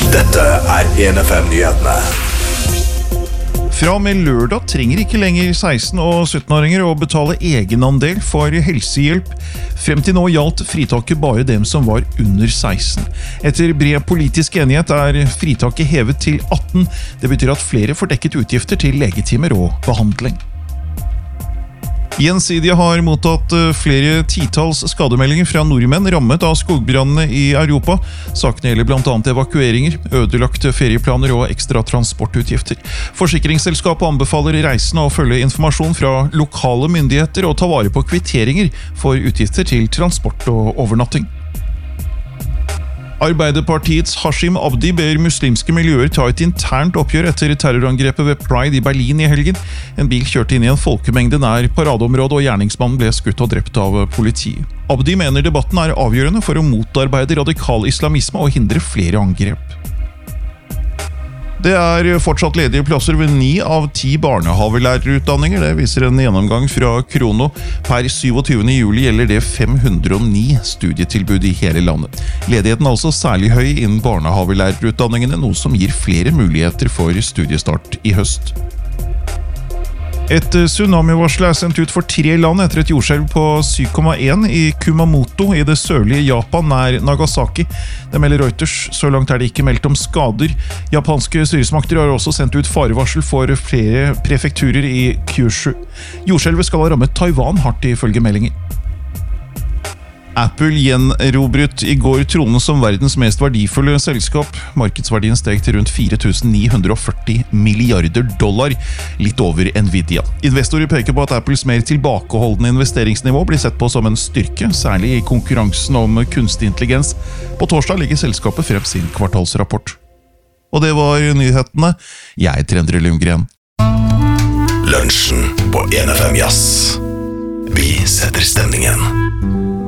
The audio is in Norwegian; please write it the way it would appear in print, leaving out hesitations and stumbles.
Dette 1FM-nyhetene. Fra og med lørdag trenger ikke lenger 16- og 17-åringer å betale egenandel for helsehjelp. Frem til nå gjaldt fritaket bare dem som var under 16. Etter bred politisk enighet fritaket hevet til 18. Det betyr at flere får dekket utgifter til legetimer og behandling. Gjensidige har mottatt flere titalls skademeldinger fra nordmenn rammet av skogbrannene i Europa. Sakene gjelder blant annet evakueringer, ødelagte ferieplaner og ekstra transportutgifter. Forsikringsselskapet anbefaler reisende å følge informasjon fra lokale myndigheter og ta vare på kvitteringer for utgifter til transport og overnatting. Arbeiderpartiets Hashim Abdi ber muslimske miljøer ta et internt oppgjør etter terrorangrepet ved Pride i Berlin i helgen. En bil kjørte inn i en folkemengde nær paradeområdet, og gjerningsmannen ble skutt og drept av politiet. Abdi mener debatten avgjørende for å motarbeide radikal islamisme og hindre flere angrep. Det fortsatt ledige plasser ved 9 av 10 barnehavelærerutdanninger. Det viser en gjennomgang fra Krono. Per 27. juli gjelder det 509 studietilbud i hele landet. Ledigheten er altså særlig høy innen barnehavelærerutdanningene, noe som gir flere muligheter for studiestart i høst. Et tsunamivarsel sendt ut for 3 land etter et jordskjelv på 7,1 i Kumamoto i det sørlige Japan nær Nagasaki. Det melder Reuters. Så langt det ikke meldt om skader. Japanske styresmakter har også sendt ut farevarsel for flere prefekturer i Kyushu. Jordskjelvet skal ha rammet Taiwan hardt ifølge meldinger. Apple gjenrobret i går tronen som verdens mest verdifulle selskap. Markedsverdien steg til rundt $4,940 milliarder, litt over Nvidia. Investorer peker på at Apples mer tilbakeholdende investeringsnivå blir sett på som en styrke, særlig i konkurransen om kunstig intelligens. På torsdag legger selskapet frem sin kvartalsrapport. Og det var nyhetene. Jeg heter Endre Lundgren. Lunsjen på 1FM Jazz. Vi setter stemningen.